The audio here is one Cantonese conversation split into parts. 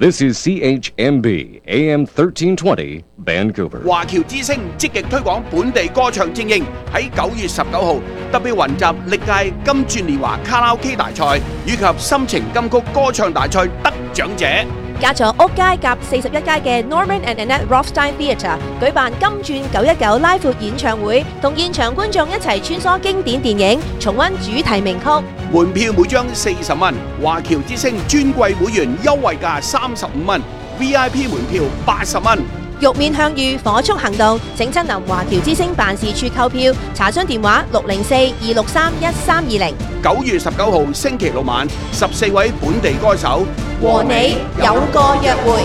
This is CHMB AM 1320 Vancouver。 華僑之聲積極推廣本地歌唱精英，喺9月19號特別雲集歷屆金鑽年華卡拉 OK 大賽以及心情金曲歌唱大賽得獎者。 加咗屋街夾41街嘅 Norman and Annette Rothstein Theatre 舉辦金鑽919拉闊演唱會，同現場觀眾一齊穿梭經典電影，重溫主題名曲。 門票每張40蚊，華僑之聲尊貴會員優惠價35蚊 ，VIP 門票80蚊。 玉面向隅，火速行動，請親臨華僑之聲辦事處購票，查詢電話604-263-1320。 9月19號星期六晚，14位本地歌手和你有個約會。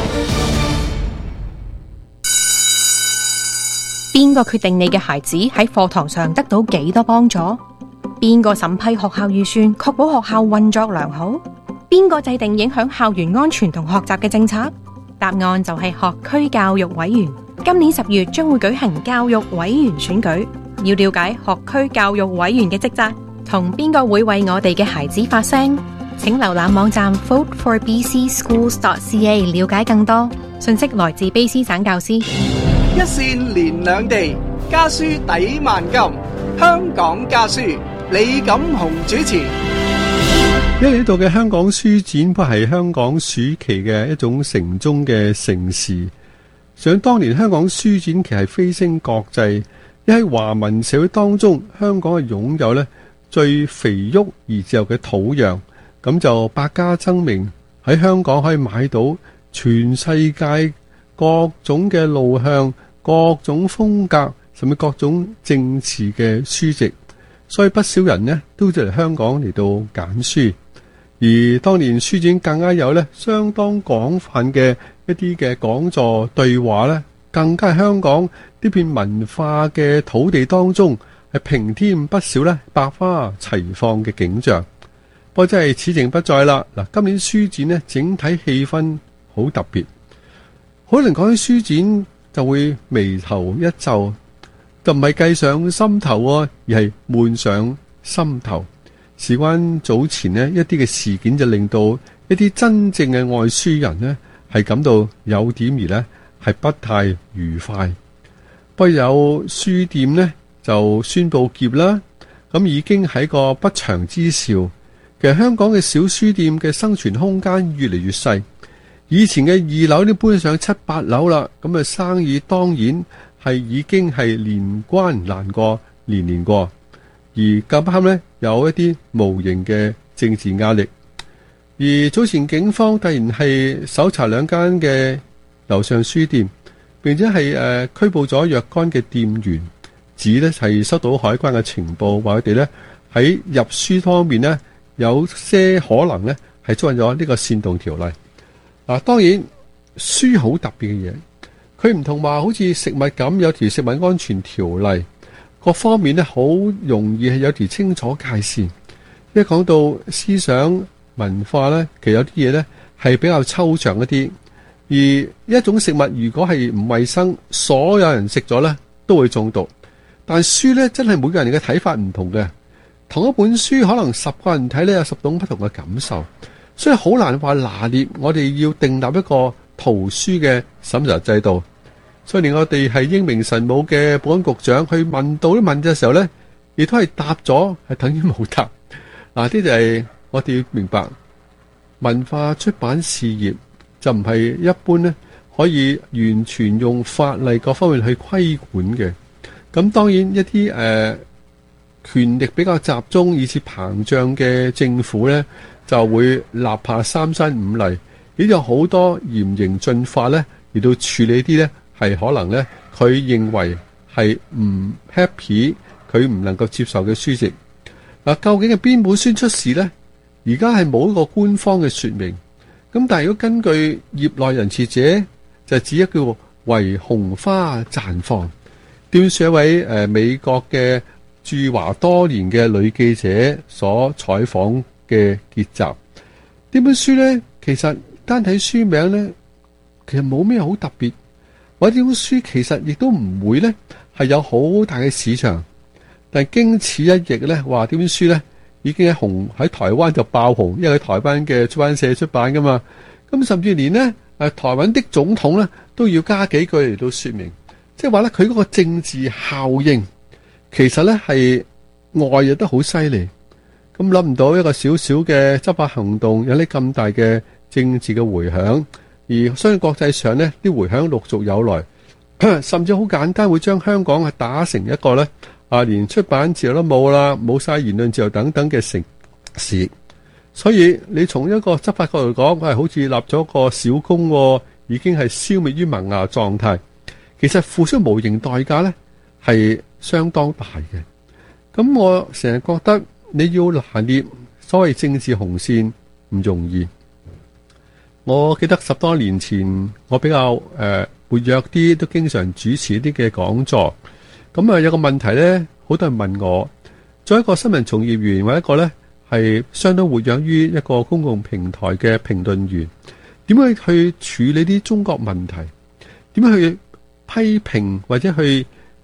邊個決定你嘅孩子喺課堂上得到幾多幫助？邊個審批學校預算，確保學校運作良好？邊個制定影響校園安全同學習嘅政策？答案就係學區教育委員。今年10月將會舉行教育委員選舉，要了解學區教育委員嘅職責，同邊個會為我哋嘅孩子發聲？請瀏覽網站 voteforbcschools.ca 了解更多信息。來自卑詩省教師。 一線連兩地，家書抵萬金。香港家書，李錦雄主持。 一嚟呢度嘅香港書展，不係香港暑期嘅一種城中嘅盛事。想當年香港書展其實係飛升國際，一喺華文社會當中，香港係擁有呢最肥沃而自由嘅土壤，咁就百家爭鳴，喺香港可以買到全世界各種嘅路向、各種風格，甚至各種政治嘅書籍，所以不少人呢都嚟香港嚟到揀書。而當年書展更加有呢相當廣泛嘅一啲嘅講座對話呢，更加係香港呢片文化嘅土地當中係平添不少呢百花齊放嘅景象。不過真係此情不再啦。嗱，今年書展呢整體氣氛好特別，可能講起書展就會眉頭一皺，就唔係計上心頭喎，而係悶上心頭。事關早前呢一啲嘅事件，就令到一啲真正嘅愛書人呢係感到有點而呢係不太愉快。不過有書店呢就宣布結啦，咁已經係個不祥之兆。其實香港嘅小書店嘅生存空間越嚟越細，以前嘅2樓都搬上7、8樓啦，咁啊生意當然係已經係年關難過年年過。而咁啱呢，有一啲無形嘅政治壓力。而早前警方突然係搜查2間嘅樓上書店，並且係拘捕咗若干嘅店員，指呢係收到海關嘅情報，話佢哋呢喺入書方面呢有些可能呢係觸犯咗呢個煽動條例。當然書好特別嘅嘢，佢唔同話好似食物咁有條食物安全條例。各方面呢好容易係有條清楚界線。一講到思想文化呢，其實有啲嘢呢係比較抽象一啲。而一種食物如果係唔衛生，所有人食咗呢都會中毒。但書呢真係每個人嘅睇法唔同嘅，同一本書可能10個人睇呢有10種不同嘅感受，所以好難話拿捏。我哋要訂立一個圖書嘅審查制度。所以連我哋係英明神武嘅保安局長去問到啲問嘅時候呢，亦都係答咗，係等於冇答。呢就係我哋要明白，文化出版事業就唔係一般呢可以完全用法例各方面去規管嘅。咁當然一啲權力比較集中以至膨脹嘅政府呢，就會立下三申五例，亦有好多嚴刑峻法呢嚟到處理啲呢。係可能呢，佢認為係唔 happy， 佢唔能夠接受嘅書籍。究竟係邊本書出事呢？而家係冇一個官方嘅說明。咁但係如果根據業內人士者，就指一叫為紅花綻放。點算一位美國嘅駐華多年嘅女記者所採訪嘅結集。呢本書呢，其實單睇書名呢，其實冇咩好特別。或者呢本書其實亦都唔會呢係有好大嘅市場，但係經此一役呢，話呢本書呢已經喺台灣就爆紅，因為喺台灣嘅出版社出版噶嘛。咁甚至連呢台灣的總統咧都要加幾句嚟到說明，即係話咧佢嗰個政治效應其實咧係外溢得好犀利。咁諗唔到一個小小嘅執法行動有啲咁大嘅政治嘅回響，而相信國際上呢啲回響陸續有來，甚至好簡單會將香港係打成一個咧連出版自由都冇啦，冇晒言論自由等等嘅城市。所以你從一個執法角度講，係好似立咗個小功，已經係消滅於萌芽狀態。其實付出無形代價呢係相當大嘅。咁我成日覺得你要拿捏所謂政治紅線唔容易。我記得10多年前我比較活躍啲，都經常主持啲嘅講座。咁有個問題呢，好多人問我，作為一個新聞從業員或者一個呢係相當活躍於一個公共平台嘅評論員，點樣去處理啲中國問題？點樣去批評或者去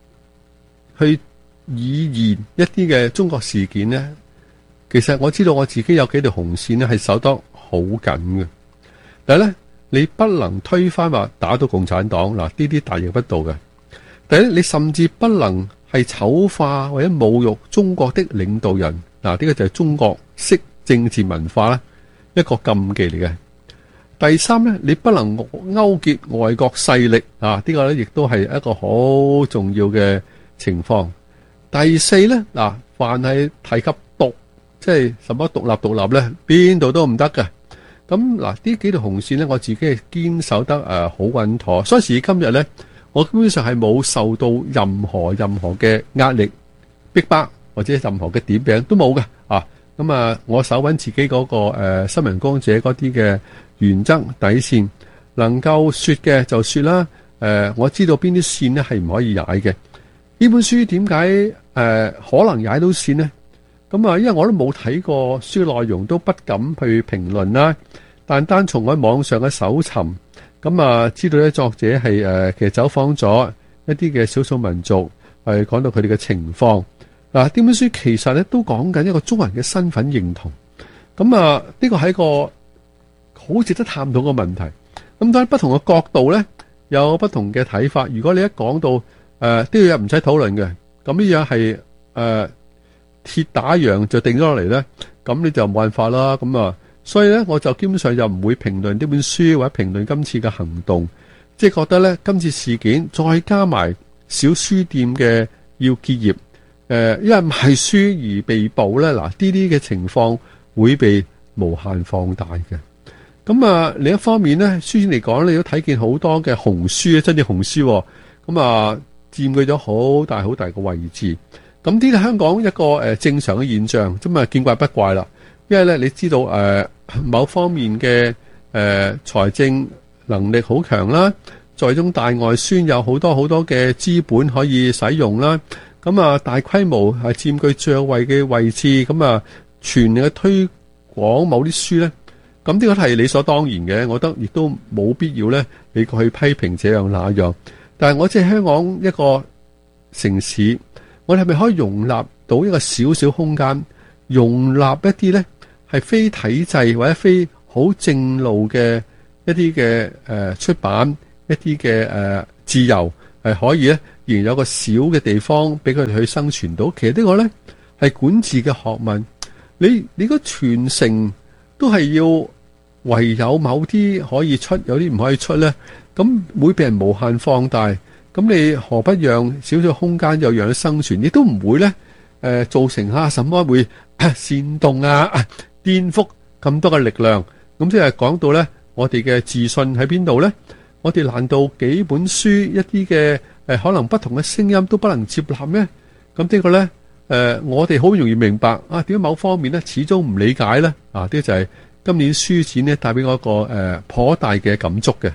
以言一啲嘅中國事件呢？其實我知道我自己有幾條紅線呢係守得好緊嘅。但係咧，你不能推翻話打到共產黨嗱，呢啲大逆不道嘅。第一，你甚至不能係醜化或者侮辱中國的領導人嗱，呢個就係中國式政治文化啦，一個禁忌嚟嘅。第三咧，你不能勾結外國勢力啊，呢個咧亦都係一個好重要嘅情況。第四咧，嗱，凡係提及獨，即係什麼獨立咧，邊度都唔得嘅。咁嗱，呢幾條紅線咧，我自己係堅守得好穩妥。所以時至今日咧，我基本上係冇受到任何嘅壓力、逼迫或者任何嘅點名都冇嘅啊。咁我守穩自己嗰個新聞工作者嗰啲嘅原則底線，能夠說嘅就說啦。我知道邊啲線咧係唔可以踩嘅。呢本書點解可能踩到線呢？咁因為我都冇睇過書內容，都不敢去評論啦。但單從我網上嘅搜尋，咁知道咧作者係其實走訪咗一啲嘅少數民族，係講到佢哋嘅情況。嗱，呢本書其實咧都講緊一個中國人嘅身份認同。咁呢個係一個好值得探討嘅問題。咁當然不同嘅角度咧有不同嘅睇法。如果你一講到呢樣唔使討論嘅，咁呢樣係鐵打一樣就定咗落嚟咧，咁你就冇辦法啦。咁所以咧我就基本上就唔會評論呢本書或者評論今次嘅行動，即係覺得咧今次事件再加埋小書店嘅要結業，因為賣書而被捕咧，嗱呢啲嘅情況會被無限放大嘅。咁另一方面咧，書展嚟講你都睇見好多嘅紅書，真正紅書，咁佔據咗好大好大嘅位置。咁呢啲香港一個正常嘅現象，咁見怪不怪啦。因為咧，你知道某方面嘅財政能力好強啦，在中大外宣有好多好多嘅資本可以使用啦。咁大規模係佔據最有位嘅位置，咁全力去推廣某啲書咧，咁呢個係理所當然嘅。我覺得亦都冇必要咧，你去批評這樣那樣。但係我即係香港一個城市，我哋係咪可以容納到一個小小空間，容納一啲咧係非體制或者非好正路嘅一啲嘅出版，一啲嘅自由係可以咧，仍然有個小嘅地方俾佢哋去生存到。其實呢個咧係管治嘅學問。你個傳承都係要唯有某啲可以出，有啲唔可以出咧，咁會俾人無限放大。咁你何不讓少少空間又讓佢生存？亦都唔會咧造成什麼會煽動顛覆咁多嘅力量。咁即係講到咧，我哋嘅自信喺邊度咧？我哋難道幾本書一啲嘅可能不同嘅聲音都不能接納咩？咁呢個咧我哋好容易明白點解某方面咧始終唔理解咧？呢個就係今年書展咧帶俾我一個頗大嘅感觸嘅。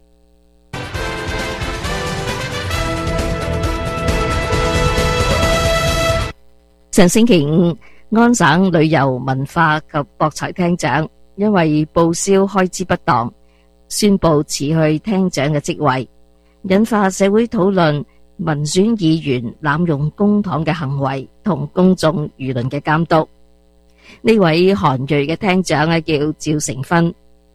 上星期五，安省旅遊文化及博彩廳長因為報銷開支不當，宣布辭去廳長嘅職位，引發社會討論民選議員濫用公帑嘅行為同公眾輿論嘅監督。呢位韓裔嘅廳長叫趙成勳，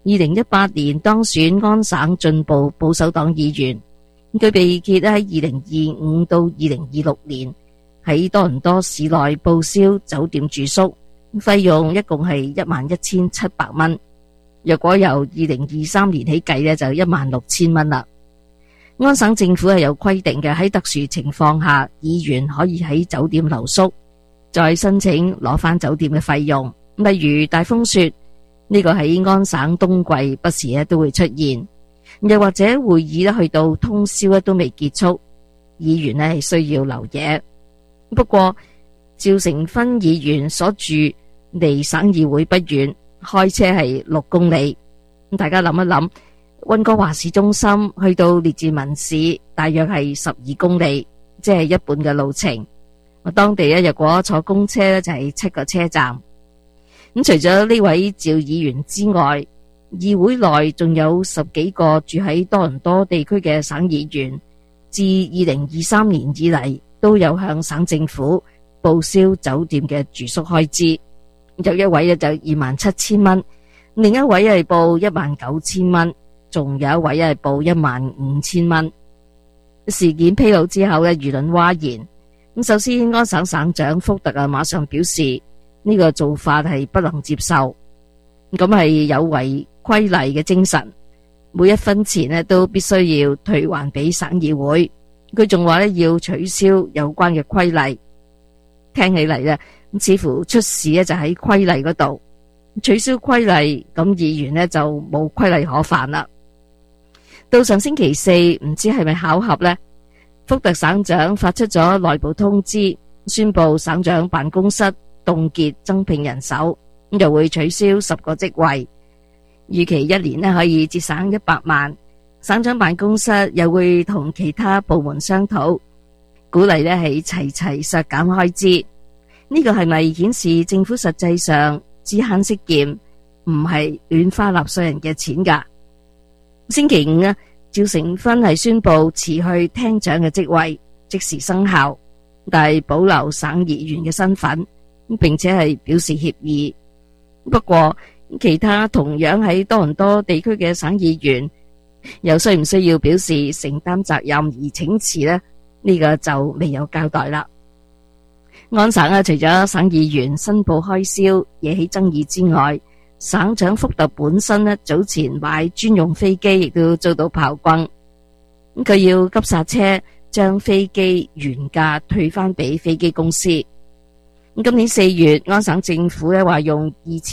2018年當選安省進步保守黨議員，佢被揭喺2025到2026年喺多倫多市內報銷酒店住宿費用，一共係11,700蚊。若果由2023年起計呢，就16,000蚊啦。安省政府係有規定嘅，喺特殊情況下，議員可以喺酒店留宿，再申請攞返酒店嘅費用。例如大風雪，呢個喺安省冬季不時都會出現，又或者會議去到通宵都未結束，議員係需要留夜。不過趙成勳議員所住離省議會不遠，開車係6公里。大家諗一諗，溫哥華市中心去到列治文市大約係12公里，即係一半嘅路程。當地若果坐公車就係7個車站。咁除咗呢位趙議員之外，議會內仲有10幾個住喺多倫多地區嘅省議員，自2023年以嚟都有向省政府報銷酒店嘅住宿開支。有一位就27,000蚊，另一位係報19,000蚊，仲有一位係報15,000蚊。事件披露之後輿論譁然。咁首先，安省省長福特馬上表示呢個做法係不能接受，咁係有違規例嘅精神，每一分錢都必須要退還俾省議會。佢仲話要取消有關嘅規例，聽起嚟似乎出事就喺規例嗰度，取消規例，咁議員就冇規例可犯啦。到上星期四，唔知係咪巧合呢，福特省長發出咗內部通知，宣布省長辦公室凍結增聘人手，又會取消10個職位，預期一年可以節省100萬。省長辦公室又會同其他部門商討，鼓勵係齊齊削減開支。呢個係咪顯示政府實際上知慳識儉，唔係亂花納稅人嘅錢㗎？星期五趙成勳係宣布辭去廳長嘅職位，即時生效，但係保留省議員嘅身份，並且係表示歉意。不過其他同樣喺多倫多地區嘅省議員又需唔需要表示承擔責任而請辭呢？呢個就未有交代啦。安省除咗省議員申報開銷惹起爭議之外，省長福特本身早前買專用飛機亦都遭到炮轟，佢要急剎車將飛機原價退返俾飛機公司。今年4月，安省政府話用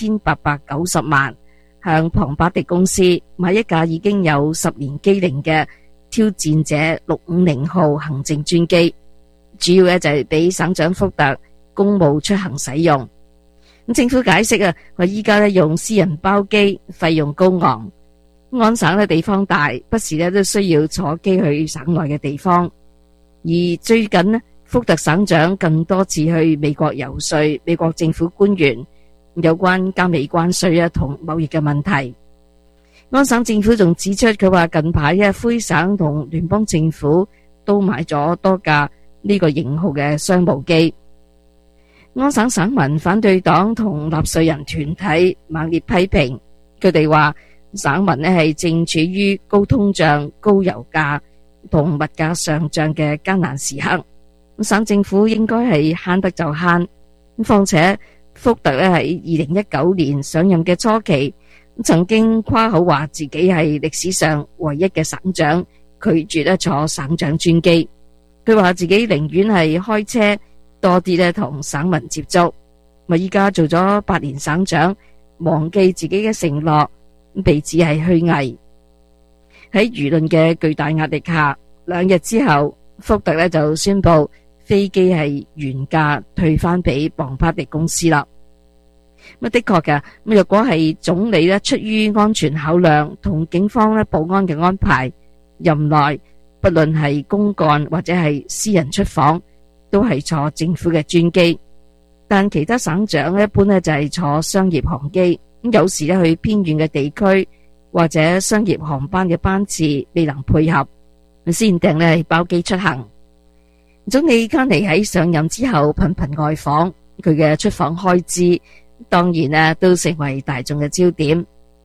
2890萬向龐巴迪公司買一架已經有10年機齡嘅挑戰者650號行政專機，主要就係俾省長福特公務出行使用。政府解釋話依家用私人包機費用高昂，安省地方大，不時都需要坐機去省外嘅地方。而最近福特省長更多次去美國游說美國政府官員有關加美關稅同貿易嘅問題。安省政府仲指出，佢話近排魁省同聯邦政府都買咗多架呢個型號嘅商務機。安省省民反對黨同納稅人團體猛烈批評，佢哋話省民係正處於高通脹、高油價同物價上漲嘅艱難時刻，省政府應該係慳得就慳。況且福特喺2019年上任嘅初期，曾經誇口話自己係歷史上唯一嘅省長，拒絕坐省長專機。佢話自己寧願係開車多啲同省民接觸。依家做咗8年省長，忘記自己嘅承諾，被指係虛偽。喺輿論嘅巨大壓力下，2日之後，福特就宣布飛機係原價退返俾龐巴迪公司啦。的確嘅，若果係總理出於安全考量同警方保安嘅安排，任內不論係公幹或者係私人出訪，都係坐政府嘅專機。但其他省長一般就係坐商業航機，有時去偏遠嘅地區或者商業航班嘅班次未能配合，先訂包機出行。總理卡尼喺上任之後頻頻外訪，佢嘅出訪開支當然都成為大眾嘅焦點。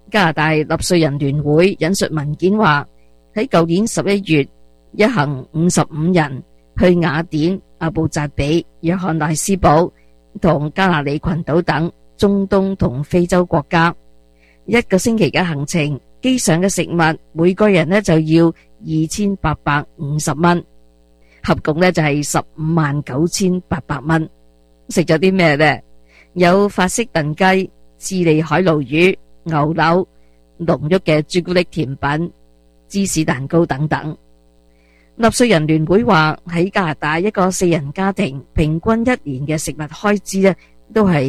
加拿大納稅人聯會引述文件話，喺舊年11月，一行55人去雅典、阿布扎比、約翰內斯堡同加那利群島等中東同非洲國家，一個星期嘅行程，機上嘅食物每個人呢就要2850蚊，合共呢就係159,800蚊。食咗啲咩呢？有法式燉雞、智利海鱸魚、牛柳、濃郁嘅朱古力甜品、芝士蛋糕等等。納稅人聯會話，喺加拿大一個4人家庭平均一年嘅食物開支呢都係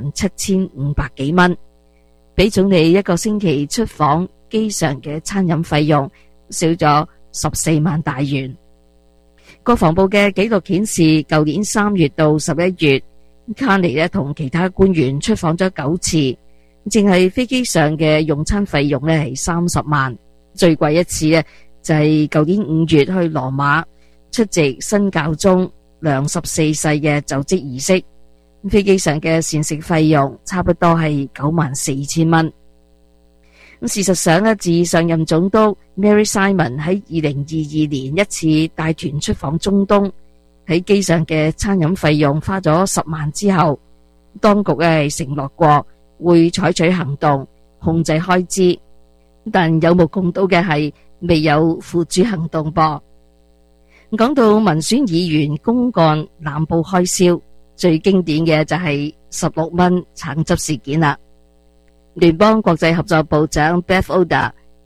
17,500幾蚊，比總理一個星期出訪機上嘅餐飲費用少咗14萬大元。國防部嘅紀錄顯示，舊年3月到11月，卡尼呢同其他官員出訪咗9次，淨係飛機上嘅用餐費用呢係30萬。最貴一次呢就係舊年5月去羅馬出席新教宗良14世嘅就職儀式，飛機上嘅膳食費用差不多係94,000蚊。事實上呢，自上任總督 Mary Simon 喺2022年一次帶團出訪中東，喺機上嘅餐飲費用花咗10萬之後，當局係承諾過會採取行動控制開支，但有目共睹嘅係未有付諸行動噃。講到民選議員公幹濫報開銷，最經典嘅就係16蚊橙汁事件啦。聯邦國際合作部長 Beth Oda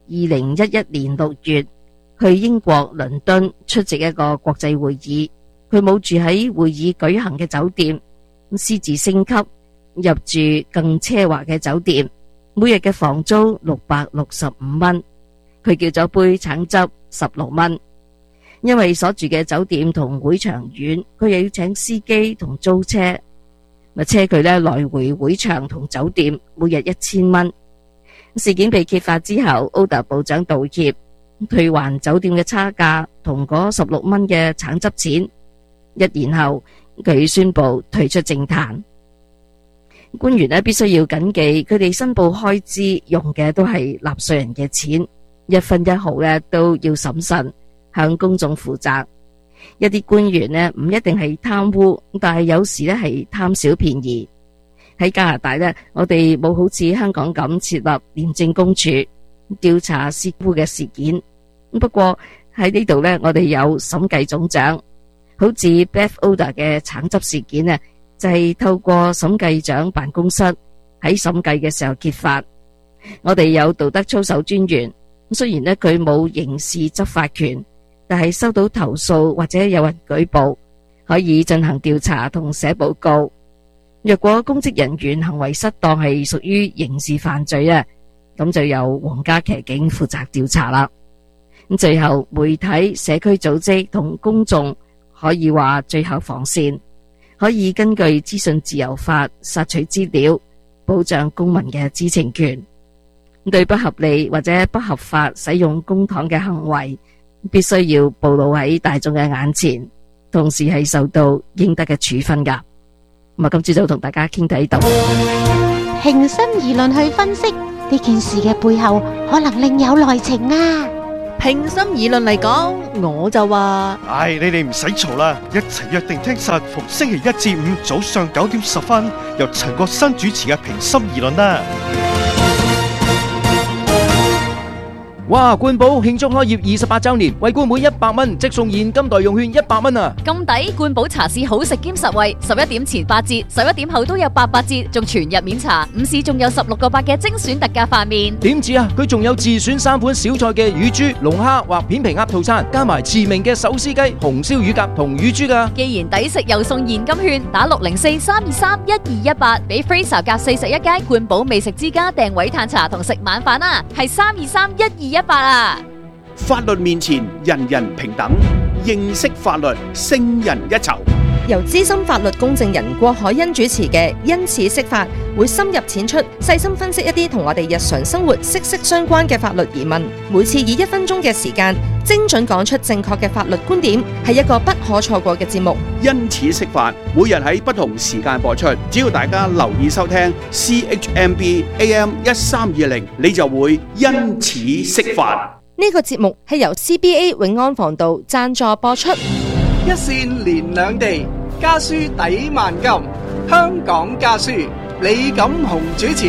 2011年6月去英國倫敦出席一個國際會議，佢冇住喺會議舉行嘅酒店，私自升級入住更奢華嘅酒店，每日嘅房租665蚊，佢叫咗杯橙汁16蚊。因為所住嘅酒店同會場遠，佢又要請司機同租車，車佢呢來回會場同酒店，每日1000蚊。事件被揭發之後，Oda 部長道歉，退還酒店嘅差價同嗰16蚊嘅橙汁錢。1年後，佢宣布退出政壇。官員呢必須要謹記，佢哋申報開支用嘅都係納稅人嘅錢，1分1毫呢都要審慎，向公眾負責。一啲官員呢唔一定係貪污，但係有時呢係貪小便宜。喺加拿大呢，我哋冇好似香港咁設立廉政公署調查涉污嘅事件。不過喺呢度呢，我哋有審計總長，好似 Beth Oda 嘅橙汁事件呢，就係透過審計長辦公室喺審計嘅時候揭發。我哋有道德操守專員，雖然呢佢冇刑事執法權，但係收到投訴或者有人舉報，可以進行調查同寫報告。若果公職人員行為失當係屬於刑事犯罪啊，咁就由皇家騎警負責調查啦。咁最後媒體、社區組織同公眾可以話最後防線，可以根據資訊自由法索取資料，保障公民嘅知情權。對不合理或者不合法使用公帑嘅行為，必須要暴露喺大眾嘅眼前，同時係受到應得嘅處分噶。咁今朝早同大家傾到呢度。 平心而論去分析呢件事嘅背後，可能另有內情啊！ 平心而論嚟講，我就話， 你哋唔使嘈啦，一齊約定聽實逢星期1至5早上9點10分，由陳國新主持嘅平心而論啦。 哇！冠寶慶祝開業28周年，為冠每100蚊即送現金代用券100蚊啊！ 咁抵！冠寶茶市好食兼實惠，11點前8折，11點後都有88折，仲全日免茶。午市仲有16個8嘅精選特價飯麵。 點止啊！佢仲有自選3款小菜嘅乳豬、龍蝦或片皮鴨套餐，加埋馳名嘅手撕雞、紅燒乳鴿同乳豬噶。 既然抵食又送現金券，打604-323-1218，俾 Fraser 夾41街冠寶美食之家訂位嘆茶同食晚飯啊！係323-1218啊！ 法律面前人人平等，認識法律勝人一籌。 由資深法律公證人郭海欣主持嘅因此釋法，會深入淺出，細心分析一啲同我哋日常生活息息相關嘅法律疑問。每次以1分鐘嘅時間，精準講出正確嘅法律觀點，係一個不可錯過嘅節目。 因此釋法，每日喺不同時間播出，只要大家留意收聽 CHMB AM 1320，你就會因此釋法。 呢個節目係由 CBA 永安防盜贊助播出。 一線連兩地，家書抵萬金。香港家書，李錦雄主持。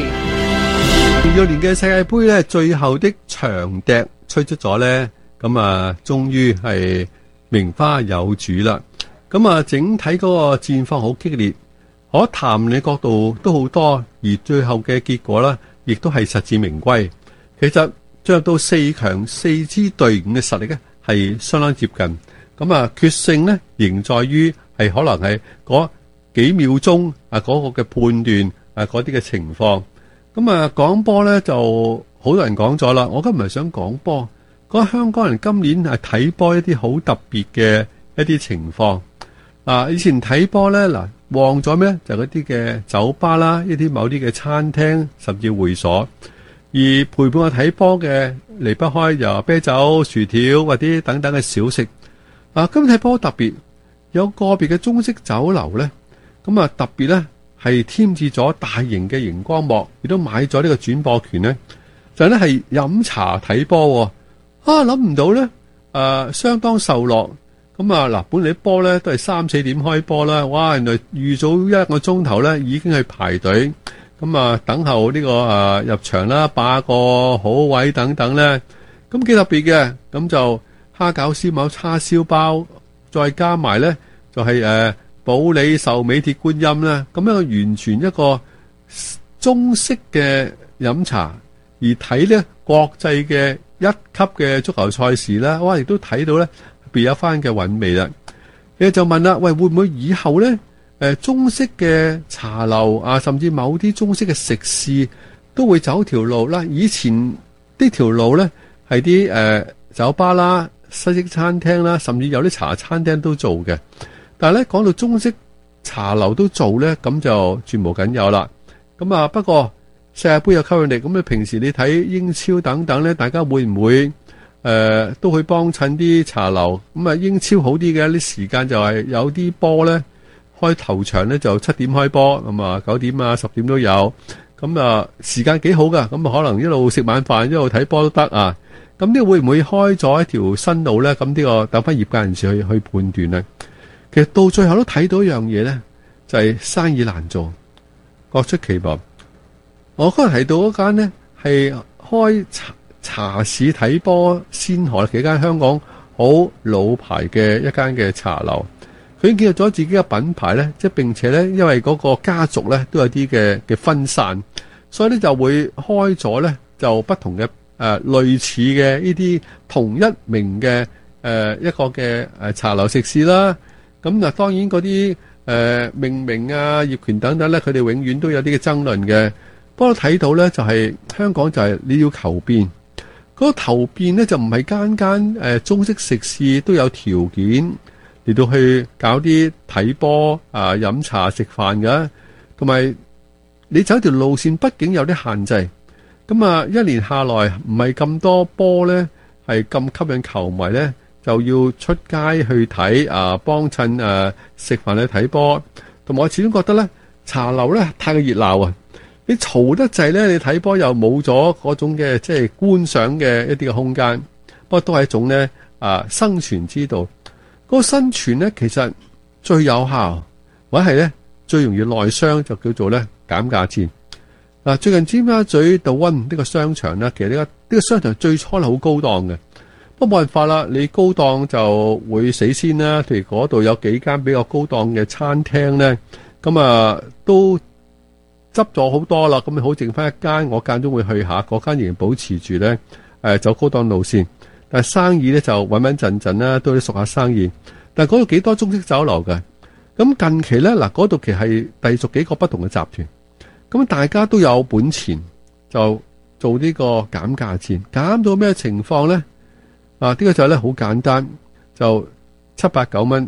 2006年嘅世界盃咧，最後的長笛吹出咗咧，咁啊，終於係名花有主啦。咁啊，整體嗰個戰況好激烈，可談嘅角度都好多，而最後嘅結果咧，亦都係實至名歸。其實進入到4強4支隊伍嘅實力咧，係相當接近。咁啊，決勝咧仍在於係可能係嗰幾秒鐘啊，嗰個嘅判斷啊，嗰啲嘅情況。咁啊，講波咧就好多人講咗啦。我今日唔係想講波，講香港人今年係睇波一啲好特別嘅一啲情況。以前睇波咧嗱，旺咗咩？就嗰啲嘅酒吧啦，一啲某啲嘅餐廳，甚至會所。而陪伴我睇波嘅離不開由啤酒、薯條或者等等嘅小食。今日睇波特別有個別嘅中式酒樓咧，咁啊特別咧係添置咗大型嘅熒光幕，亦都買咗呢個轉播權咧，就咧係飲茶睇波。諗唔到咧，相當受落。咁啊嗱，本嚟啲波咧都係3-4點開波啦，哇！原來預早1個鐘頭咧已經去排隊。咁啊，等候呢個入場啦，霸個好位等等咧，咁幾特別嘅。咁就蝦餃、燒賣、叉燒包，再加埋咧就係保利壽美鐵觀音啦。咁樣完全一個中式嘅飲茶，而睇咧國際嘅1級嘅足球賽事啦，哇！亦都睇到咧別有番嘅韻味啦。你就問啦，喂，會唔會以後咧？中式嘅茶樓啊，甚至某啲中式嘅食肆都會走條路啦。以前呢條路咧係啲酒吧啦、西式餐廳啦，甚至有啲茶餐廳都做嘅。但係咧講到中式茶樓都做咧，咁就絕無僅有啦。咁啊，不過世界盃有吸引力，咁你平時你睇英超等等咧，大家會唔會都去幫襯啲茶樓？咁啊，英超好啲嘅啲時間就係有啲波咧。開頭場咧就7點開波，咁啊9點啊10點都有，咁啊時間幾好噶，咁啊可能一路食晚飯一路睇波都得啊。咁呢個會唔會開咗一條新路咧？咁呢個等翻業界人士去判斷咧。其實到最後都睇到一樣嘢咧，就係生意難做，各出奇謀。我剛才提到嗰間咧係開茶市睇波先河嘅幾間香港好老牌嘅一間嘅茶樓。佢已經建立咗自己嘅品牌咧，即係並且咧，因為嗰個家族咧都有啲嘅分散，所以咧就會開咗咧就不同嘅類似嘅呢啲同一名嘅一個嘅茶樓食肆啦。咁嗱，當然嗰啲命名啊、業權等等咧，佢哋永遠都有啲嘅爭論嘅。不過睇到咧就係香港就係你要求變，嗰個求變咧就唔係間間中式食肆都有條件嚟到去搞啲睇波啊、飲茶食飯嘅，同埋你走條路線，畢竟有啲限制。咁啊，一年下來唔係咁多波咧，係咁吸引球迷咧，就要出街去睇啊，幫襯食飯去睇波。同埋我始終覺得咧，茶樓咧太過熱鬧啊！你嘈得滯咧，你睇波又冇咗嗰種嘅即係觀賞嘅一啲嘅空間。不過都係一種咧生存之道。嗰個生存咧，其實最有效或者係咧最容易內傷，就叫做咧減價戰。嗱，最近尖沙咀道溫呢個商場咧，其實呢個商場最初係好高檔嘅，不過冇辦法啦，你高檔就會死先啦。譬如嗰度有幾間比較高檔嘅餐廳咧，咁啊都執咗好多啦，咁好剩翻一間，我間中會去下，嗰間仍然保持住咧走高檔路線。但係生意咧就穩穩陣陣啦，都熟下生意。但係嗰度幾多中式酒樓嘅？咁近期咧嗱，嗰度其實係隸屬幾個不同嘅集團，咁大家都有本錢，就做呢個減價戰。減到咩情況咧？呢個就咧好簡單，就7-8-9蚊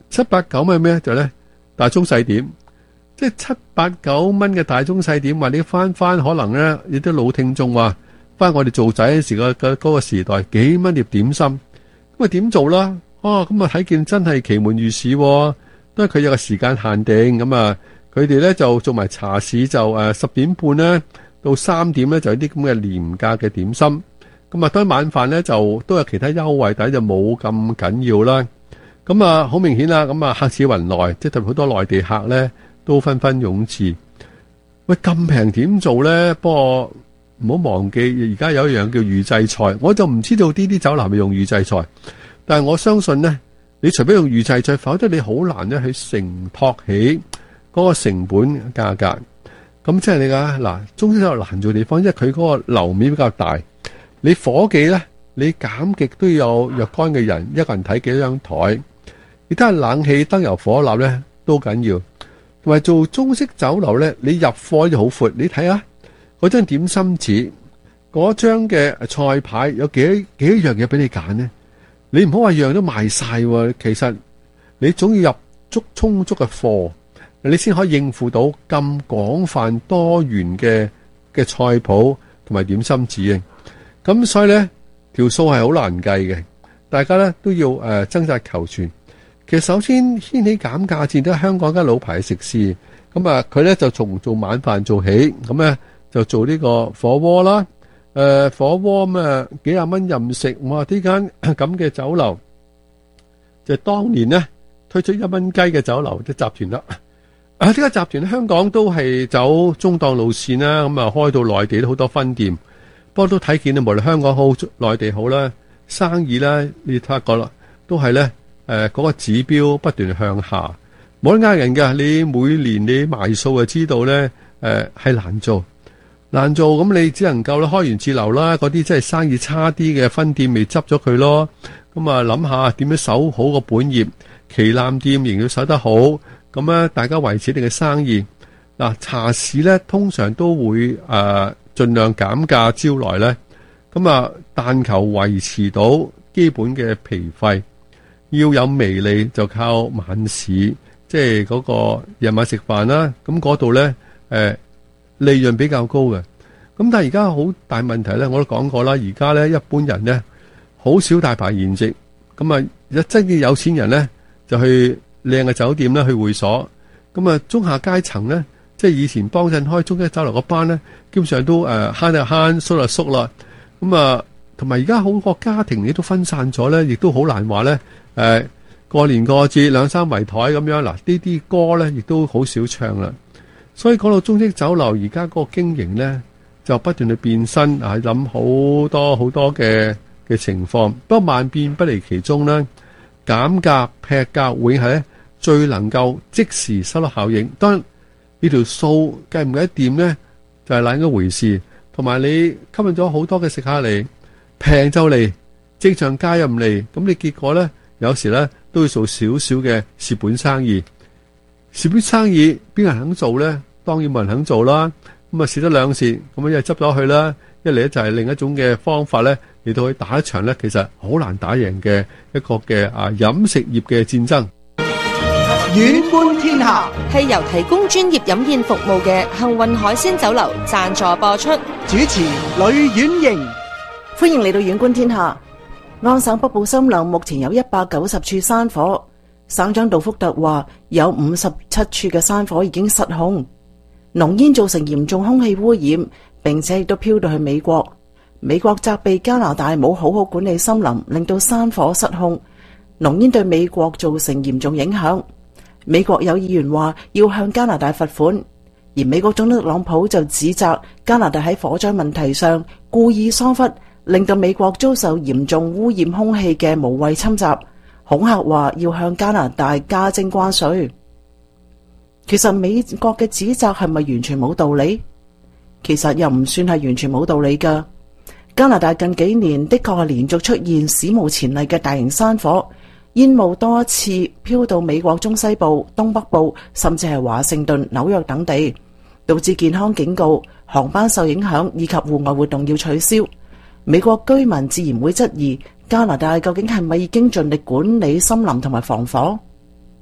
789蚊咩就咧大中細點，即係789蚊嘅大中細點，話你翻可能咧有啲老聽眾話翻我哋做仔嗰時嗰個時代幾蚊碟點心，咁啊點做啦？咁啊睇見真係奇門御史，都係佢有個時間限定，咁啊佢哋咧就做埋茶市，就10點半咧到3點咧就有啲咁嘅廉價嘅點心，咁啊當晚飯咧就都有其他優惠，但係就冇咁緊要啦。咁啊好明顯啦，咁啊客似雲來，即係特別好多內地客咧都紛紛湧至。喂，咁平點做咧？不過唔好忘記，而家有一樣叫預製菜，我就唔知道呢啲酒樓係咪用預製菜，但係我相信咧，你除非用預製菜，否則你好難咧去承托起嗰個成本價格。咁即係你噶嗱，中式酒樓難做地方，因為佢嗰個樓面比較大，你伙計咧，你減極都要有若干嘅人，一個人睇幾張台，你睇下冷氣、燈油火蠟咧都緊要。同埋做中式酒樓咧，你入貨就好闊，你睇下嗰張點心紙，嗰張嘅菜牌有幾樣嘢俾你揀呢？你唔好話樣都賣晒喎，其實你總要入充足嘅貨，你先可以應付到咁廣泛多元嘅菜譜同埋點心紙。咁所以咧條數係好難計嘅，大家咧都要掙扎求全。其實首先掀起減價戰都係香港間老牌食肆，咁啊佢咧就從做晚飯做起，咁咧就做呢個火鍋啦，火鍋咁啊幾廿蚊任食，哇！呢間咁嘅酒樓就當年咧推出1蚊雞嘅酒樓啲集團啦。呢個集團香港都係走中檔路線啦，咁啊開到內地都好多分店，不過都睇見啊，無論香港好內地好啦，生意咧你睇下個啦，都係咧。嗰個指標不斷向下，冇得呃人㗎。你每年你賣數就知道咧，係難做，咁你只能夠咧開源節流啦。嗰啲即係生意差啲嘅分店，未執咗佢咯。咁啊諗下點樣守好個本業，旗艦店仍要守得好，咁咧大家維持你嘅生意。嗱，茶市咧通常都會盡量減價招來咧，咁啊但求維持到基本嘅皮費。要有微利就靠晚市，即係嗰個夜晚食飯啦。咁嗰度咧，利潤比較高嘅。咁但係而家好大問題咧，我都講過啦。而家咧一般人咧好少大排筵席，咁啊真嘅有錢人咧就去靚嘅酒店咧去會所。咁啊中下階層咧，即係以前幫襯開中式酒樓嗰班咧，基本上都慳就慳，縮就縮啦。咁啊同埋而家好個家庭亦都分散咗咧，亦都好難話咧。過年過節兩三圍台咁樣，嗱呢啲歌咧亦都好少唱啦。所以講到中式酒樓而家嗰個經營咧，就不斷去變身，諗好多嘅情況。不過萬變不離其宗啦，減價劈價永係咧最能夠即時收到效應。當然呢條數計唔計掂咧，就係另一回事。同埋你吸引咗好多嘅食客嚟，平就嚟，即場加入嚟，咁你結果咧？有時咧都要做少少嘅蝕本生意，蝕本生意邊個人肯做咧？當然冇人肯做啦。咁啊蝕得兩蝕，咁一係執咗去啦，一嚟咧就係另一種嘅方法咧嚟到去打一場咧，其實好難打贏嘅一個嘅飲食業嘅戰爭。 遠觀天下係由提供專業飲宴服務嘅幸運海鮮酒樓贊助播出， 主持呂婉瑩， 歡迎嚟到遠觀天下。安省北部森林目前有190處山火，省長杜福特話有57處嘅山火已經失控。濃煙造成嚴重空氣污染，並且亦都飄到去美國。美國責備加拿大冇好好管理森林，令到山火失控。濃煙對美國造成嚴重影響。美國有議員話要向加拿大罰款，而美國總統特朗普就指責加拿大喺火災問題上故意疏忽，令到美國遭受嚴重污染空氣嘅無謂侵襲，恐嚇話要向加拿大加徵關稅。其實美國嘅指責係咪完全冇道理？其實又唔算係完全冇道理㗎。加拿大近幾年的確係連續出現史無前例嘅大型山火，煙霧多一次飄到美國中西部、東北部，甚至係華盛頓、紐約等地，導致健康警告、航班受影響以及戶外活動要取消。美國居民自然會質疑加拿大究竟係咪已經盡力管理森林同埋防火？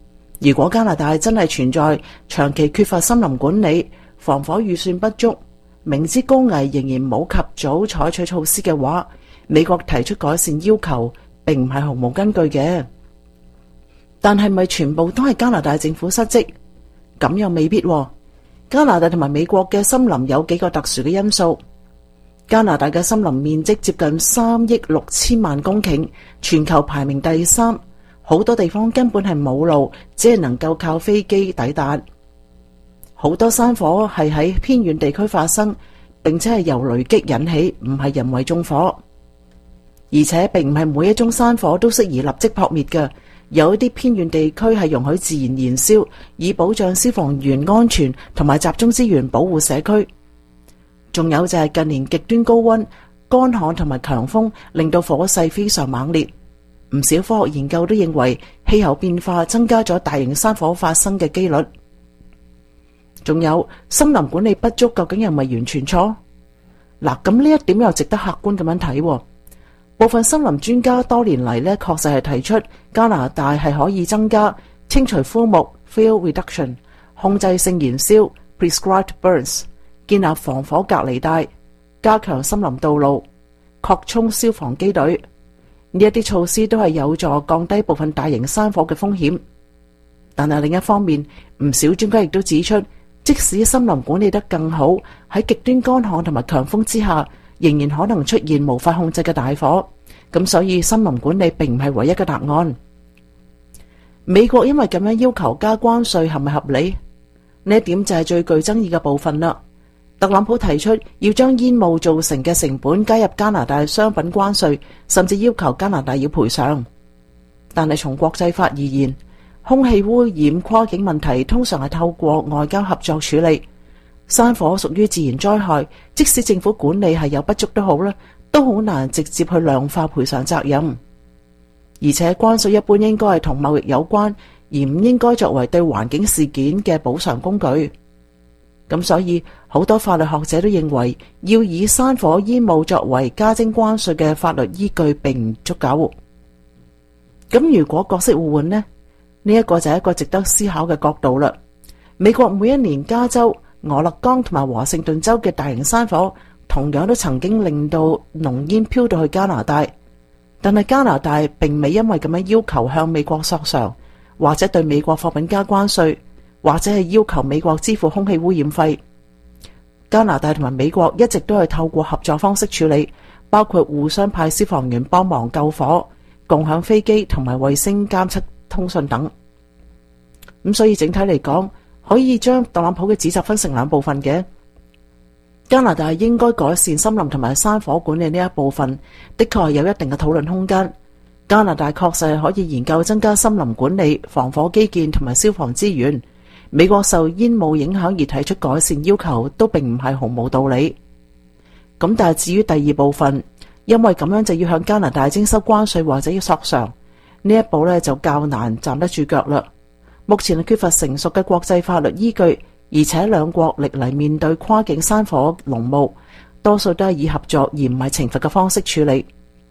如果加拿大真係存在長期缺乏森林管理、防火預算不足，明知高危仍然冇及早採取措施嘅話，美國提出改善要求並唔係毫無根據嘅。但係咪全部都係加拿大政府失職？咁又未必喎。加拿大同埋美國嘅森林有幾個特殊嘅因素。加拿大嘅森林面積接近3億6千萬公頃，全球排名第3。好多地方根本係冇路，只係能夠靠飛機抵達。好多山火係喺偏遠地區發生，並且係由雷擊引起，唔係人為縱火。而且並唔係每一宗山火都適宜立即撲滅嘅，有一啲偏遠地區係容許自然燃燒，以保障消防員安全同埋集中資源保護社區。仲有就係近年極端高溫、乾旱同埋強風令到火勢非常猛烈。唔少科學研究都認為氣候變化增加咗大型山火發生嘅機率。仲有森林管理不足，究竟又咪完全錯？嗱，咁呢一點又值得客觀咁樣睇。部分森林專家多年嚟呢確實係提出加拿大係可以增加清除枯木 （fuel reduction）、控制性燃燒 （prescribed burns）、建立防火隔離帶、加強森林道路、擴充消防機隊。呢一啲措施都係有助降低部分大型山火嘅風險。但係另一方面，唔少專家亦都指出，即使森林管理得更好，喺極端乾旱同埋強風之下，仍然可能出現無法控制嘅大火。咁所以森林管理並唔係唯一嘅答案。美國因為咁樣要求加關稅係咪合理？呢一點就係最具爭議嘅部分啦。特朗普提出要將煙霧造成嘅成本加入加拿大商品關稅，甚至要求加拿大要賠償。但係從國際法而言，空氣污染跨境問題通常係透過外交合作處理。山火屬於自然災害，即使政府管理係有不足都好啦，都好難直接去量化賠償責任。而且關稅一般應該係同貿易有關，而唔應該作為對環境事件嘅補償工具。咁所以好多法律學者都認為，要以山火煙霧作為加徵關稅嘅法律依據並唔足夠。咁如果角色互換呢？呢一個就係一個值得思考嘅角度啦。美國每一年加州、俄勒岡同埋華盛頓州嘅大型山火，同樣都曾經令到濃煙飄到去加拿大，但係加拿大並未因為咁樣要求向美國索償，或者對美國貨品加關稅，或者係要求美國支付空氣污染費。加拿大同埋美國一直都係透過合作方式處理，包括互相派消防員幫忙救火、共享飛機同埋衛星監測通訊等。咁所以整體嚟講，可以將特朗普嘅指責分成兩部分嘅。加拿大應該改善森林同埋山火管理呢一部分，的確係有一定嘅討論空間。加拿大確實係可以研究增加森林管理、防火基建同埋消防資源。美國受煙霧影響而提出改善要求，都並唔係毫無道理。咁但係至於第二部分，因為咁樣就要向加拿大徵收關稅或者要索償，呢一步呢就較難站得住腳啦。目前係缺乏成熟嘅國際法律依據，而且兩國歷嚟面對跨境山火濃霧，多數都係以合作而唔係懲罰嘅方式處理。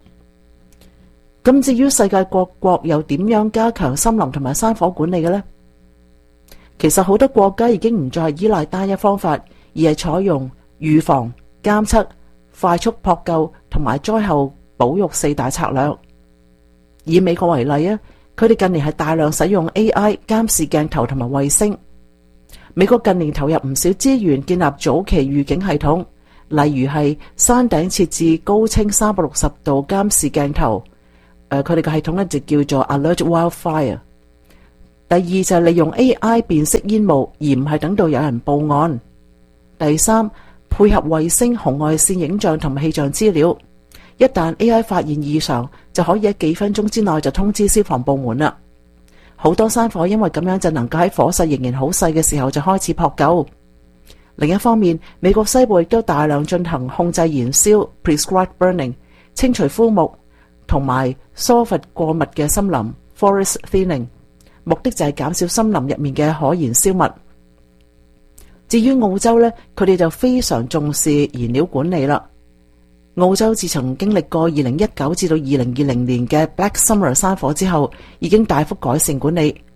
咁至於世界各國又點樣加強森林同埋山火管理嘅呢？其實好多國家已經唔再係依賴單一方法，而係採用預防、監測、快速撲救同埋災後保育四大策略。以美國為例啊，佢哋近年係大量使用 AI 監視鏡頭同埋衛星。美國近年投入唔少資源建立早期預警系統，例如係山頂設置高清360度監視鏡頭。佢哋嘅系統呢就叫做 Alert Wildfire。第二就係利用 AI 辨識煙霧，而唔係等到有人報案。第三，配合衛星紅外線影像同埋氣象資料，一旦 AI 發現異常，就可以喺幾分鐘之內就通知消防部門啦。好多山火因為咁樣就能夠喺火勢仍然好細嘅時候就開始撲救。另一方面，美國西部亦都大量進行控制燃燒 （prescribed burning）、清除枯木同埋疏伐過密嘅森林 （forest thinning）。目的就係減少森林入面嘅可燃燒物。至於澳洲呢，佢哋就非常重視燃料管理啦。澳洲自從經歷過2019至到2020年嘅 Black Summer 山火之後，已經大幅改善管理。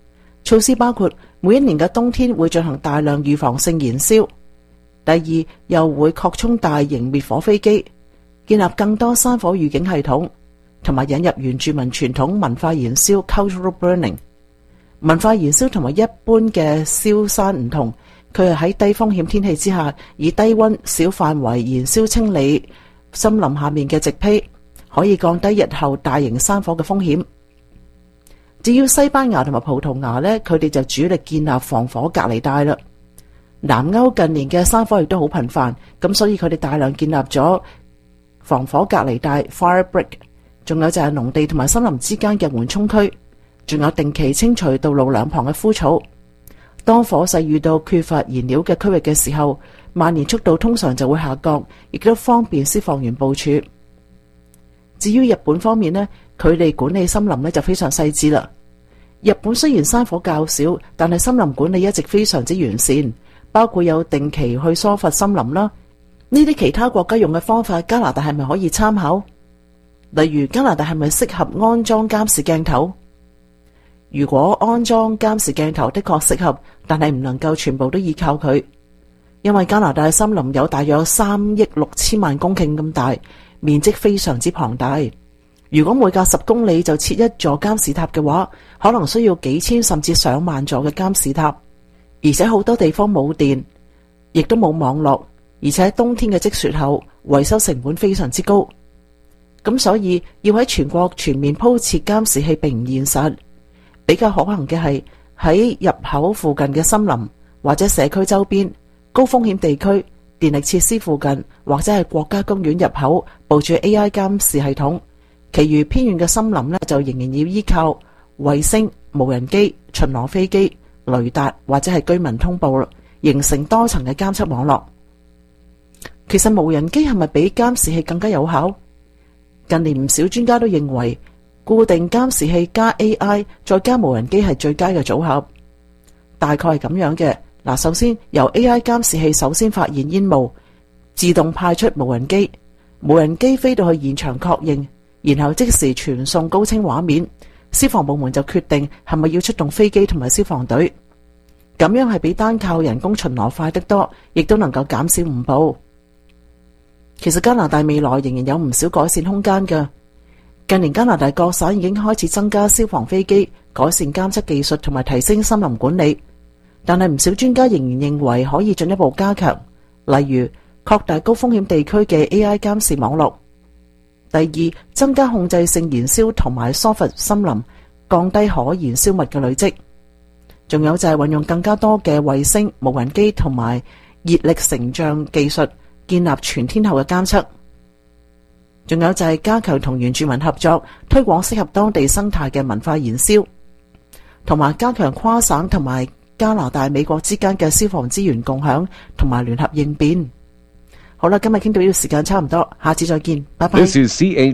措施包括每一年嘅冬天會進行大量預防性燃燒。第二，又會擴充大型滅火飛機，建立更多山火預警系統，同埋引入原住民傳統文化燃燒 （cultural burning）。文化燃燒同埋一般嘅燒山唔同，佢係喺低風險天氣之下，以低溫小範圍燃燒清理森林下面嘅植被，可以降低日後大型山火嘅風險。至於西班牙同埋葡萄牙呢，佢哋就主力建立防火隔離帶啦。南歐近年嘅山火亦都好頻繁，咁所以佢哋大量建立咗防火隔離帶 （fire break）， 仲有就係農地同埋森林之間嘅緩衝區，仲有定期清除道路兩旁嘅枯草。當火勢遇到缺乏燃料嘅區域嘅時候，蔓延速度通常就會下降，亦都方便消防員部署。至於日本方面呢，佢哋管理森林呢就非常細緻啦。日本雖然山火較少，但係森林管理一直非常之完善，包括有定期去疏伐森林啦。呢啲其他國家用嘅方法，加拿大係咪可以參考？例如加拿大係咪適合安裝監視鏡頭？如果安裝監視鏡頭的確適合，但係唔能夠全部都依靠佢，因為加拿大森林有大約3億6千萬公頃咁大，面積非常之龐大。如果每隔10公里就設一座監視塔嘅話，可能需要幾千甚至上萬座嘅監視塔，而且好多地方冇電，亦都冇網絡，而且冬天嘅積雪後，維修成本非常之高。咁所以要喺全國全面鋪設監視器並唔現實，比較可行嘅係喺入口附近嘅森林或者社區周邊高風險地區、電力設施附近或者係國家公園入口部署 AI 監視系統。其餘偏遠嘅森林呢，就仍然要依靠衛星、無人機、巡邏飛機、雷達或者係居民通報，形成多層嘅監測網絡。其實無人機係咪比監視器更加有效？近年唔少專家都認為，固定監視器加 AI 再加無人機係最佳嘅組合。大概係咁樣嘅。嗱，首先由 AI 監視器首先發現煙霧，自動派出無人機，無人機飛到去現場確認，然後即時傳送高清畫面，消防部門就決定係咪要出動飛機同埋消防隊。咁樣係比單靠人工巡邏快得多，亦都能夠減少誤報。其實加拿大未來仍然有唔少改善空間㗎。近年加拿大各省已經開始增加消防飛機，改善監測技術同埋提升森林管理，但係唔少專家仍然認為可以進一步加強，例如擴大高風險地區嘅 AI 監視網絡。第二，增加控制性燃燒同埋疏伐森林，降低可燃燒物嘅累積。仲有就係運用更加多嘅衛星、無人機同埋熱力成像技術，建立全天候嘅監測。仲有就係加強同原住民合作，推廣適合當地生態嘅文化燃燒，同埋加強跨省同埋加拿大、美國之間嘅消防資源共享同埋聯合應變。好啦，今日傾到呢個時間差唔多，下次再見，拜拜。 This is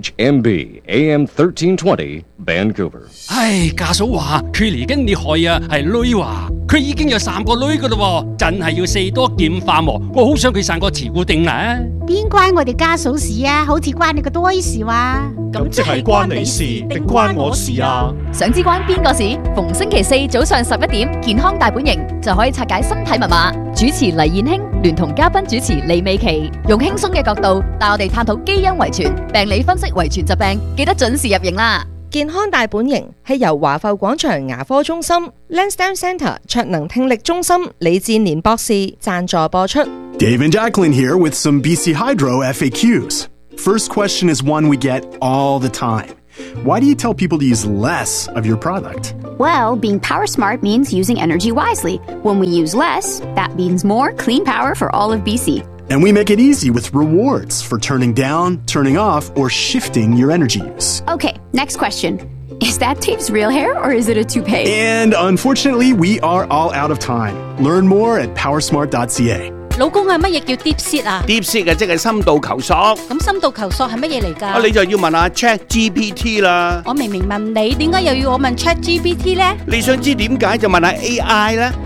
CHMB AM 1320 Vancouver。 唉，家嫂話佢嚟緊你害啊，係女話佢已經有3個女噶啦，真係要四多劍化喎。我好想佢生個慈固定啊！ 邊關我哋家嫂事啊？好似關你個多事話。 咁即係關你事定關我事啊？ 想知關邊個事？逢星期4早上11點，健康大本營就可以拆解身體密碼。主持黎燕卿聯同嘉賓主持李美琪，用輕鬆嘅角度帶我哋探討基因遺傳、病理分析遺傳疾病，記得準時入營啦！ 健康大本營係由華埠廣場牙科中心 Lansdowne Centre 卓能聽力中心李志年博士贊助播出。 Dave and Jacqueline here with some BC Hydro FAQs. First question is one we get all the time. Why do you tell people to use less of your product? Well, being power smart means using energy wisely. When we use less, that means more clean power for all of BC. And we make it easy with rewards for turning down, turning off, or shifting your energy use. Okay, next question. Is that Dave's real hair or is it a toupee? And unfortunately, we are all out of time. Learn more at powersmart.ca. 老公啊，乜嘢叫 deep seat 啊 ？deep seat 嘅即係深度求索。 咁深度求索係乜嘢嚟㗎？ 你就要問下 ChatGPT 啦。 我明明問你，點解又要我問 ChatGPT 呢？ 你想知點解就問下 AI 啦。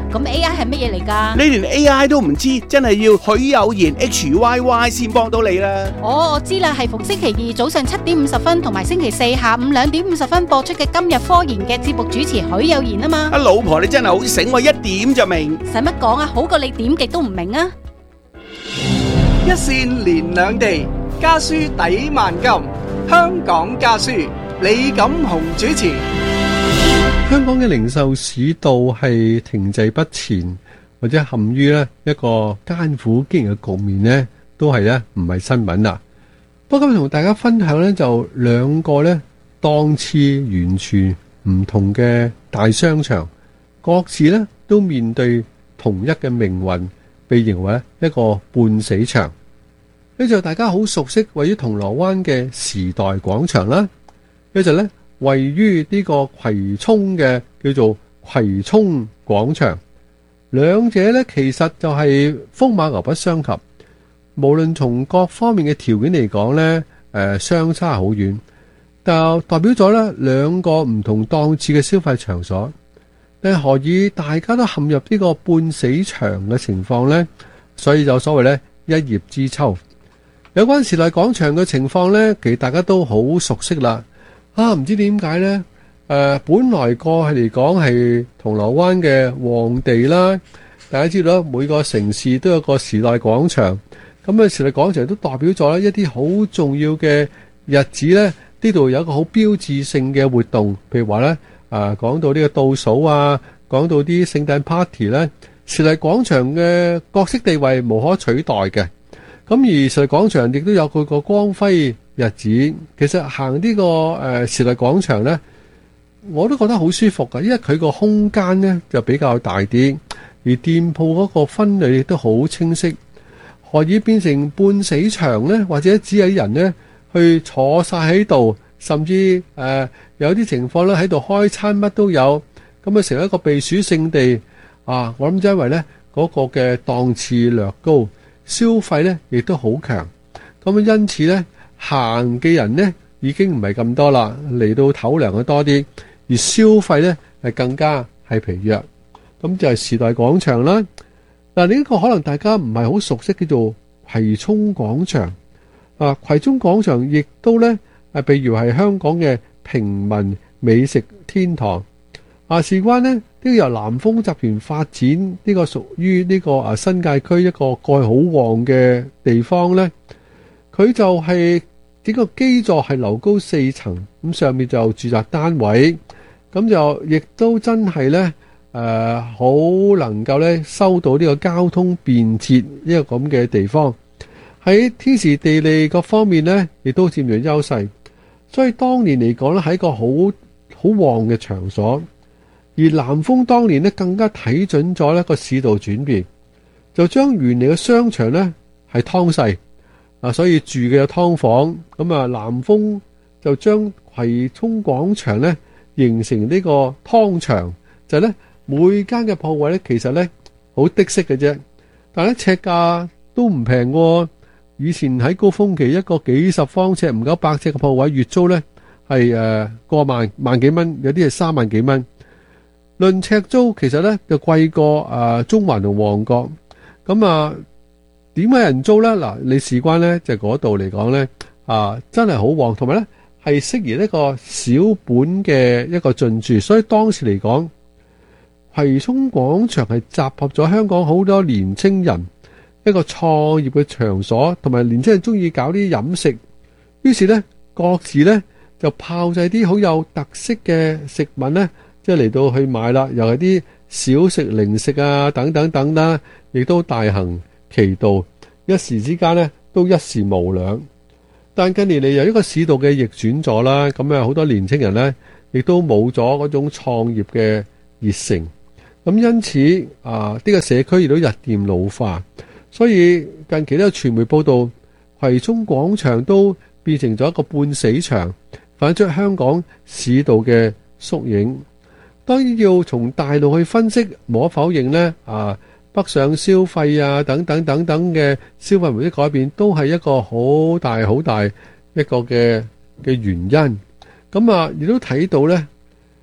咁 AI 係乜嘢嚟㗎？ 你連 AI 都唔知，真係要許有賢 HYY 先幫到你啦。 哦，我知啦，係逢星期二早上7:50同埋星期四下午2:50播出嘅今日科研嘅節目主持許有賢啊嘛。 老婆你真係好醒喎，一點就明。 使乜講啊？好過你點極都唔明啊！ 一線連兩地，家書抵萬金。香港家書，李錦雄主持。 香港嘅零售市道係停滯不前，或者陷於呢一個艱苦經營嘅局面呢，都係呢唔係新聞啦。不過今日同大家分享呢，就兩個呢檔次完全唔同嘅大商場，各自呢都面對同一嘅命運，被認為一個半死場。呢就大家好熟悉位於銅鑼灣嘅時代廣場啦，呢就呢位於呢個葵涌嘅叫做葵涌廣場，兩者呢其實就係風馬牛不相及，無論從各方面嘅條件嚟講呢，相差好遠，但代表咗呢兩個唔同檔次嘅消費場所。但係何以大家都陷入呢個半死場嘅情況呢？所以就所謂呢一葉知秋。有關時代廣場嘅情況呢，其實大家都好熟悉啦。唔知點解呢？本來過去嚟講係銅鑼灣嘅旺地啦，大家知道每個城市都有個時代廣場，咁啊時代廣場都代表咗一啲好重要嘅日子呢，呢度有一個好標誌性嘅活動，譬如話呢，講到呢個倒數啊，講到啲聖誕 party 呢，時代廣場嘅角色地位無可取代嘅。咁而時代廣場亦都有佢個光輝日子。其實行呢個時代廣場呢，我都覺得好舒服㗎，因為佢個空間呢就比較大啲，而店鋪嗰個分類亦都好清晰。何以變成半死場呢？或者只有人呢去坐晒喺度，甚至有啲情況呢喺度開餐乜都有，咁啊成為一個避暑勝地啊！我諗就因為呢嗰個嘅檔次略高，消費呢亦都好強，咁因此呢行嘅人呢已經唔係咁多啦，嚟到唞涼嘅多啲，而消費呢係更加係疲弱。咁就係時代廣場啦。嗱，另一個可能大家唔係好熟悉，叫做葵涌廣場。葵涌廣場亦都呢譬如係香港嘅平民美食天堂。事關呢呢個由南豐集團發展，呢個屬於呢個新界區一個過去好旺嘅地方呢，佢就係整個基座係樓高4層，咁上面就住宅單位，咁就亦都真係呢好能夠呢收到呢個交通便捷呢個咁嘅地方，喺天時地利各方面呢亦都佔咗優勢，所以當年嚟講呢係一個好旺嘅場所。而南豐當年呢更加睇準咗呢個市道轉變，就將原嚟嘅商場呢係劏細，所以住嘅有劏房，咁南豐就將葵涌廣場呢形成呢個劏場，就呢每間嘅鋪位呢其實呢好的色嘅啫，但係呢尺價都唔平喎。以前喺高峰期一個幾十方尺唔夠100尺嘅鋪位，月租呢係過萬幾蚊，有啲係3萬幾蚊。論尺租其實咧就貴過中環同旺角，咁點解人租咧？嗱，你事關咧就嗰度嚟講咧真係好旺，同埋咧係適宜一個小本嘅一個進駐，所以當時嚟講，葵涌廣場係集合咗香港好多年青人一個創業嘅場所，同埋年青人中意搞啲飲食，於是咧各自咧就炮製啲好有特色嘅食物咧。即係嚟到去買啦，又係啲小食零食等等等啦，亦都大行其道，一時之間呢都一時無兩。但近年嚟由於個市道嘅逆轉咗啦，咁好多年青人呢亦都冇咗嗰種創業嘅熱誠，咁因此呢個社區亦都日漸老化，所以近期都有傳媒報道，葵涌廣場都變成咗一個半死場，反映出香港市道嘅縮影。當然要從大路去分析，無可否認呢北上消費等等等等嘅消費模式改變，都係一個好大一個嘅原因。咁亦都睇到呢，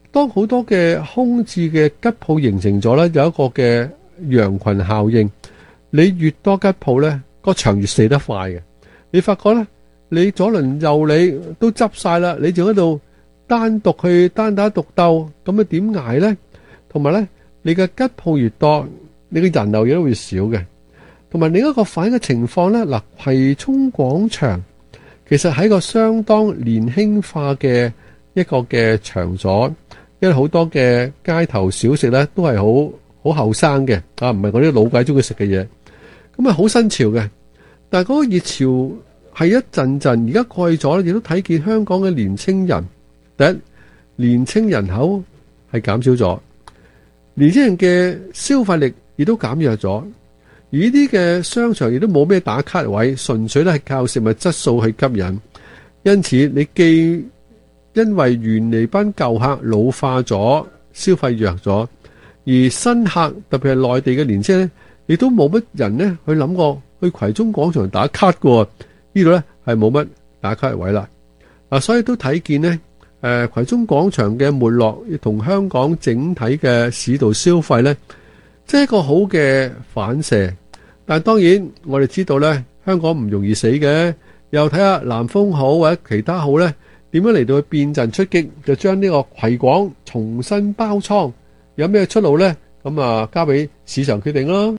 當好多嘅空置嘅吉鋪形成咗呢，有一個嘅羊群效應。你越多吉鋪呢，個場越死得快嘅。你發覺呢，你左鄰右里都執晒啦，你仲喺度單獨去單打獨鬥，咁啊點捱呢？同埋呢，你嘅吉鋪越多，你嘅人流亦都會少嘅。同埋另一個反映嘅情況呢，嗱，葵涌廣場其實係一個相當年輕化嘅一個嘅場所，因為好多嘅街頭小食呢都係好後生嘅，啊，唔係嗰啲老鬼中意食嘅嘢，咁啊好新潮嘅。但係嗰個熱潮係一陣陣，而家過去咗，亦都睇見香港嘅年青人，第一，年青人口係減少咗，年青人嘅消費力亦都減弱咗。而呢啲嘅商場亦都冇咩打卡位，純粹咧係靠食物質素去吸引。因此你既因為原嚟班舊客老化咗，消費弱咗，而新客特別係內地嘅年青人亦都冇乜人呢去諗過去葵涌廣場打卡嘅。呢度呢係冇乜打卡位啦。所以都睇見呢葵涌廣場嘅沒落同香港整體嘅市道消費呢，即係一個好嘅反射。但係當然我哋知道呢，香港唔容易死嘅，又睇下南豐好或者其他好呢，點樣嚟到去變陣出擊，就將呢個葵廣重新包倉，有咩出路呢？咁啊交俾市場決定咯。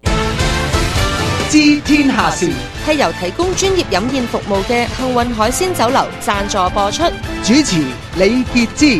知天下事係由提供專業飲宴服務嘅幸運海鮮酒樓贊助播出， 主持李傑之。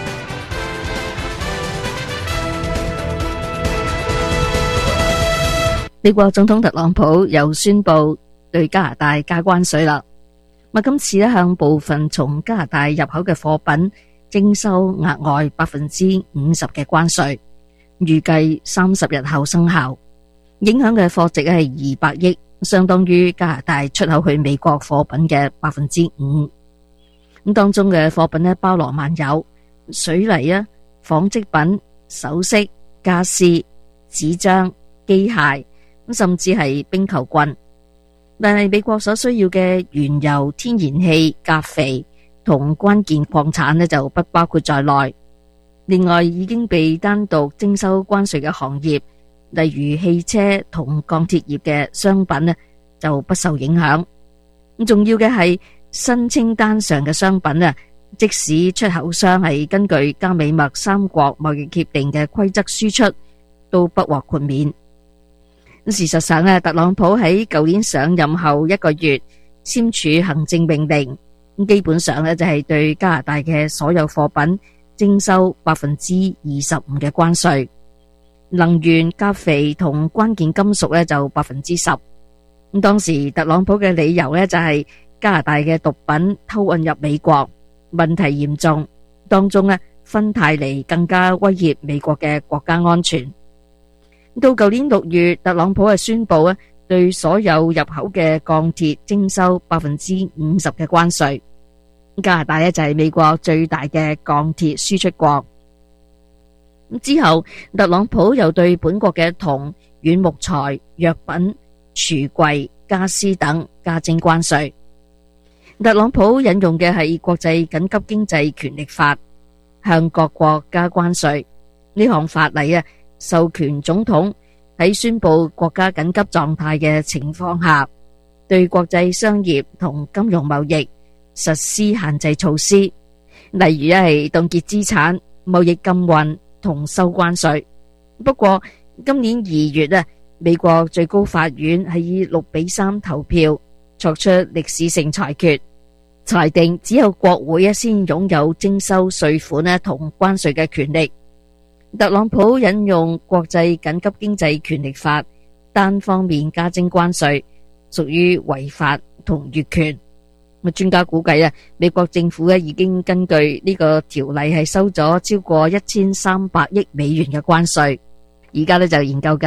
美國總統特朗普又宣布對加拿大加關稅啦。今次咧向部分從加拿大入口嘅貨品徵收額外50%嘅關稅，預計30日後生效。影響嘅貨值係200億，相當於加拿大出口去美國貨品嘅5%。咁當中嘅貨品咧包羅萬有，水泥啊、紡織品、首飾、家私、紙張、機械。甚至係冰球棍，但係美國所需要嘅原油、天然氣、鉀肥同關鍵礦產呢就不包括在內。另外已經被單獨徵收關稅嘅行業，例如汽車同鋼鐵業嘅商品呢就不受影響。咁重要嘅係新清單上嘅商品啊，即使出口商係根據加美墨三國貿易協定嘅規則輸出，都不獲豁免。事實上特朗普喺舊年上任後1個月簽署行政命令，基本上就係對加拿大嘅所有貨品徵收25%嘅關稅，能源、鉀肥同關鍵金屬就10%。咁當時特朗普嘅理由就係加拿大嘅毒品偷運入美國，問題嚴重，當中芬太尼更加威脅美國嘅國家安全。到舊年6月，特朗普宣布對所有入口嘅鋼鐵徵收50%嘅關稅。加拿大就係美國最大嘅鋼鐵輸出國。之後，特朗普又對本國嘅銅、軟木材、藥品、櫥櫃、家私等加徵關稅。特朗普引用嘅係國際緊急經濟權力法，向各國加關稅。呢項法例授權總統喺宣布國家緊急狀態嘅情況下，對國際商業同金融貿易實施限制措施，例如係凍結資產、貿易禁運同收關稅。不過今年2月美國最高法院係以6-3投票作出歷史性裁決，裁定只有國會先擁有徵收稅款同關稅嘅權力。特朗普引用國際緊急經濟權力法，單方面加徵關稅，屬於違法同越權。專家估計美國政府已經根據呢個條例係收咗超過1300億美元嘅關稅，而家就研究緊